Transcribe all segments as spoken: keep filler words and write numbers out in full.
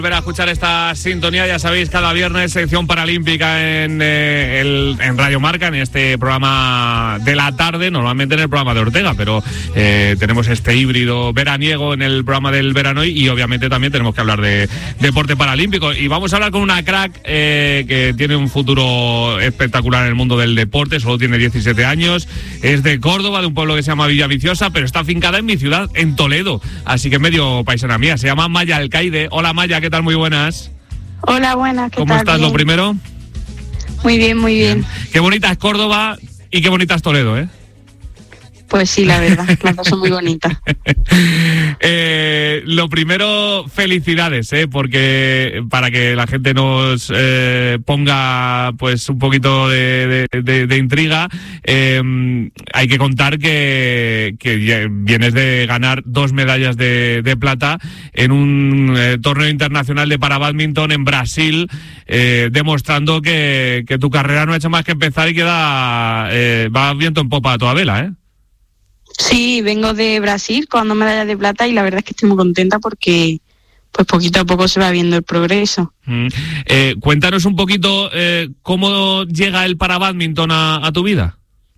Volver a escuchar esta sintonía, ya sabéis, cada viernes sección paralímpica en, eh, el, en Radio Marca, en este programa de la tarde, normalmente en el programa de Ortega, pero eh, tenemos este híbrido veraniego en el programa del verano y obviamente también tenemos que hablar de deporte paralímpico. Y vamos a hablar con una crack eh, que tiene un futuro espectacular en el mundo del deporte, solo tiene diecisiete años, es de Córdoba, de un pueblo que se llama Villaviciosa, pero está afincada en mi ciudad, en Toledo, así que medio paisana mía. Se llama Maya Alcaide. Hola Maya, ¿qué tal? Muy buenas. Hola, buenas, ¿qué ¿Cómo tal? estás? Bien. Lo primero. Muy bien, muy bien. bien. Qué bonita es Córdoba y qué bonita es Toledo, ¿eh? Pues sí, la verdad, las dos son muy bonitas. eh, lo primero, felicidades, ¿eh? Porque para que la gente nos eh, ponga pues un poquito de, de, de, de intriga, eh, hay que contar que, que vienes de ganar dos medallas de, de plata en un eh, torneo internacional de parabádminton en Brasil, eh, demostrando que, que tu carrera no ha hecho más que empezar y queda eh, va viento en popa a toda vela, ¿eh? Sí, vengo de Brasil con dos medallas de plata y la verdad es que estoy muy contenta porque pues poquito a poco se va viendo el progreso. Mm. Eh, cuéntanos un poquito eh, cómo llega el parabádminton a, a tu vida.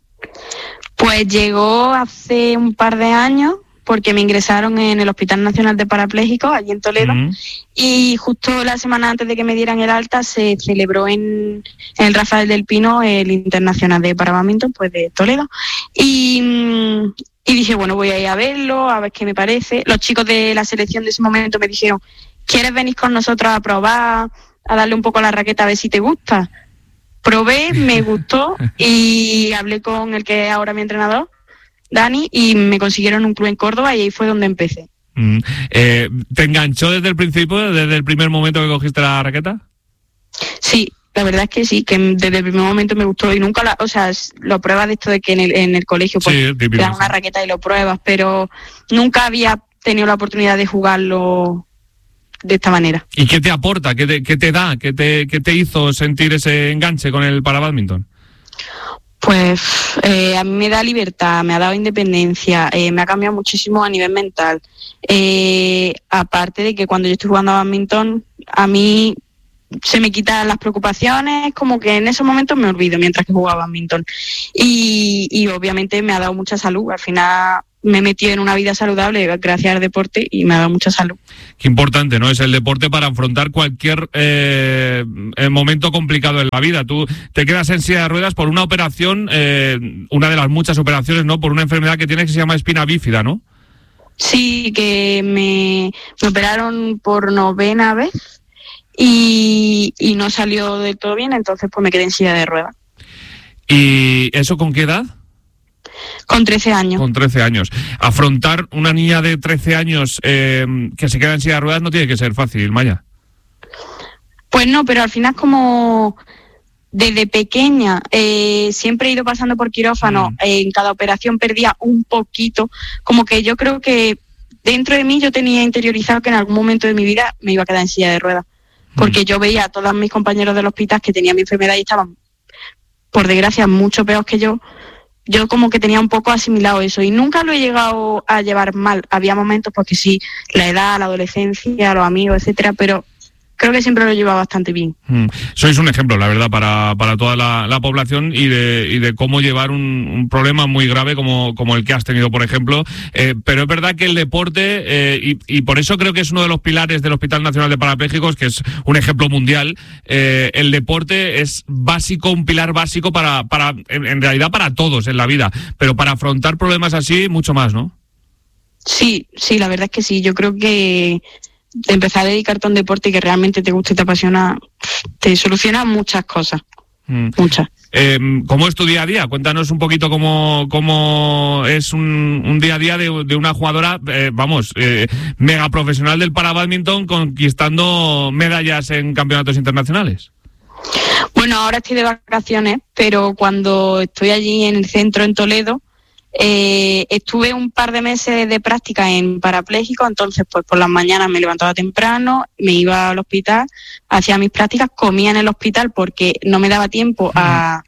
Pues llegó hace un par de años porque me ingresaron en el Hospital Nacional de Parapléjicos, allí en Toledo, mm. y justo la semana antes de que me dieran el alta se celebró en, en el Rafael del Pino el Internacional de Parabádminton, pues de Toledo, y, y dije, bueno, voy a ir a verlo, a ver qué me parece. Los chicos de la selección de ese momento me dijeron, ¿quieres venir con nosotros a probar, a darle un poco a la raqueta a ver si te gusta? Probé, me gustó, y hablé con el que es ahora mi entrenador, Dani, y me consiguieron un club en Córdoba y ahí fue donde empecé. Mm. Eh, ¿Te enganchó desde el principio, desde el primer momento que cogiste la raqueta? Sí, la verdad es que sí, que desde el primer momento me gustó y nunca, la, o sea, lo pruebas de esto de que en el, en el colegio pues sí, te dan una raqueta y lo pruebas, pero nunca había tenido la oportunidad de jugarlo de esta manera. ¿Y qué te aporta? ¿Qué te, qué te da? ¿Qué te, qué te hizo sentir ese enganche con el parabádminton? Pues eh, a mí me da libertad, me ha dado independencia, eh, me ha cambiado muchísimo a nivel mental. Eh, aparte de que cuando yo estoy jugando a bádminton, a mí se me quitan las preocupaciones, como que en esos momentos me olvido mientras que jugaba a bádminton. Y, y obviamente me ha dado mucha salud, al final me he metido en una vida saludable gracias al deporte y me ha dado mucha salud. Qué importante, ¿no? Es el deporte para afrontar cualquier eh, momento complicado en la vida. Tú te quedas en silla de ruedas por una operación, eh, una de las muchas operaciones, ¿no? Por una enfermedad que tienes que se llama espina bífida, ¿no? Sí, que me, me operaron por novena vez y, y no salió del todo bien, entonces pues me quedé en silla de ruedas. ¿Y eso con qué edad? Con trece años. Con trece años. Afrontar una niña de trece años eh, que se queda en silla de ruedas no tiene que ser fácil, Maya. Pues no, pero al final como desde pequeña eh, siempre he ido pasando por quirófano, mm. eh, en cada operación perdía un poquito, como que yo creo que dentro de mí yo tenía interiorizado que en algún momento de mi vida me iba a quedar en silla de ruedas, porque mm. yo veía a todos mis compañeros del hospital que tenían mi enfermedad y estaban, por desgracia, mucho peor que yo. Yo como que tenía un poco asimilado eso y nunca lo he llegado a llevar mal. Había momentos porque sí, la edad, la adolescencia, los amigos, etcétera, pero creo que siempre lo he llevado bastante bien. Mm. Sois un ejemplo, la verdad, para, para toda la, la población y de, y de cómo llevar un, un problema muy grave como, como el que has tenido, por ejemplo. Eh, pero es verdad que el deporte, eh, y, y por eso creo que es uno de los pilares del Hospital Nacional de Parapléjicos, que es un ejemplo mundial, eh, el deporte es básico, un pilar básico para, para en, en realidad para todos en la vida, pero para afrontar problemas así, mucho más, ¿no? Sí, sí, la verdad es que sí. Yo creo que empezar a dedicarte a un deporte que realmente te gusta y te apasiona, te soluciona muchas cosas. Mm. Muchas. Eh, ¿Cómo es tu día a día? Cuéntanos un poquito cómo, cómo es un, un día a día de, de una jugadora, eh, vamos, eh, mega profesional del parabádminton conquistando medallas en campeonatos internacionales. Bueno, ahora estoy de vacaciones, pero cuando estoy allí en el centro en Toledo, Eh, estuve un par de meses de práctica en parapléjico, entonces pues por las mañanas me levantaba temprano, me iba al hospital, hacía mis prácticas, comía en el hospital porque no me daba tiempo a,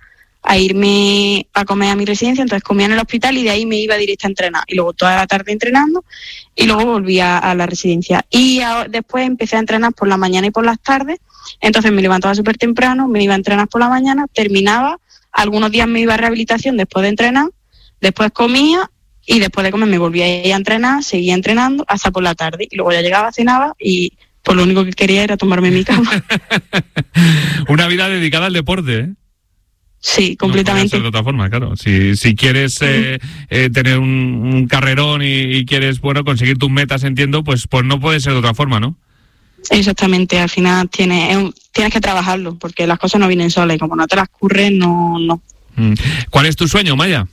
a irme a comer a mi residencia, entonces comía en el hospital y de ahí me iba directa a entrenar. Y luego toda la tarde entrenando y luego volvía a la residencia. Y a, después empecé a entrenar por la mañana y por las tardes, entonces me levantaba súper temprano, me iba a entrenar por la mañana, terminaba, algunos días me iba a rehabilitación después de entrenar, después comía y después de comer me volvía a ir a entrenar, seguía entrenando hasta por la tarde y luego ya llegaba, cenaba y pues lo único que quería era tomarme mi cama. Una vida dedicada al deporte, ¿eh? Sí, completamente. No de otra forma, claro. Si, si quieres eh, eh, tener un, un carrerón y, y quieres, bueno, conseguir tus metas, entiendo, pues, pues no puede ser de otra forma, ¿no? Exactamente, al final tienes, tienes que trabajarlo, porque las cosas no vienen solas y como no te las curres, no, no. ¿Cuál es tu sueño, Maya?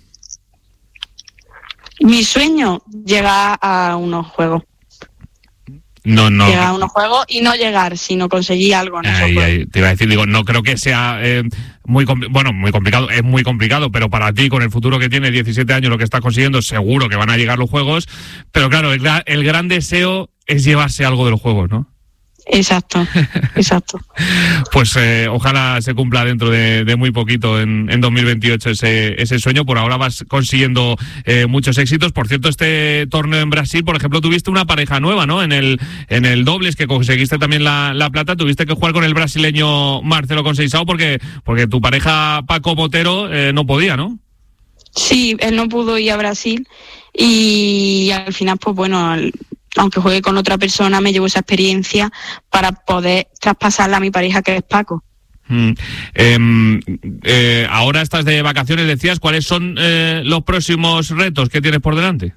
Mi sueño, llegar a unos juegos. No, no. Llegar a unos juegos y no llegar, sino conseguir algo en esos ahí, juegos. ahí, te iba a decir, digo, no creo que sea eh, muy compli- bueno, muy complicado, es muy complicado, pero para ti, con el futuro que tienes, diecisiete años, lo que estás consiguiendo, seguro que van a llegar los juegos, pero claro, el, gra- el gran deseo es llevarse algo de los juegos, ¿no? Exacto, exacto. Pues eh, ojalá se cumpla dentro de, de muy poquito, en, en dos mil veintiocho, ese, ese sueño. Por ahora vas consiguiendo eh, muchos éxitos. Por cierto, este torneo en Brasil, por ejemplo, tuviste una pareja nueva, ¿no? En el en el dobles, que conseguiste también la, la plata, tuviste que jugar con el brasileño Marcelo Conceição porque, porque tu pareja Paco Botero eh, no podía, ¿no? Sí, él no pudo ir a Brasil y al final, pues bueno... El... aunque juegue con otra persona, me llevo esa experiencia para poder traspasarla a mi pareja, que es Paco. Mm. Eh, eh, ahora estás de vacaciones, decías, ¿cuáles son eh, los próximos retos que tienes por delante?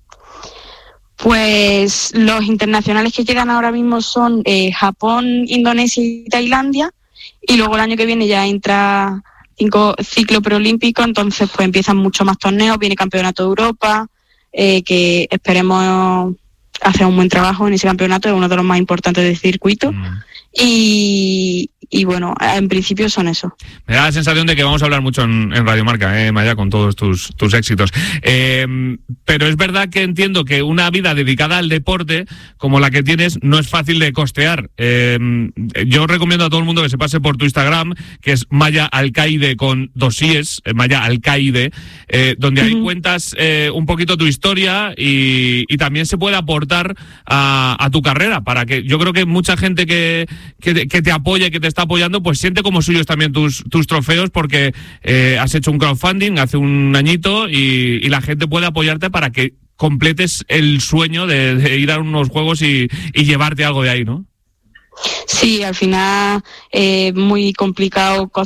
Pues los internacionales que quedan ahora mismo son eh, Japón, Indonesia y Tailandia, y luego el año que viene ya entra cinco ciclo preolímpico, entonces pues empiezan muchos más torneos, viene Campeonato de Europa, eh, que esperemos... hacer un buen trabajo en ese campeonato, es uno de los más importantes del circuito. Mm. Y, y bueno, en principio son eso. Me da la sensación de que vamos a hablar mucho en, en Radio Marca, eh, Maya, con todos tus, tus éxitos. Eh, pero es verdad que entiendo que una vida dedicada al deporte, como la que tienes, no es fácil de costear. Eh, yo recomiendo a todo el mundo que se pase por tu Instagram, que es Maya Alcaide con dos i's, Maya Alcaide, eh, donde ahí uh-huh. cuentas eh, un poquito tu historia y, y también se puede aportar a, a tu carrera, para que yo creo que mucha gente que Que te, que te apoya y que te está apoyando, pues siente como suyos también tus, tus trofeos, porque eh, has hecho un crowdfunding hace un añito y, y la gente puede apoyarte para que completes el sueño de, de ir a unos juegos y, y llevarte algo de ahí, ¿no? Sí, al final es eh, muy complicado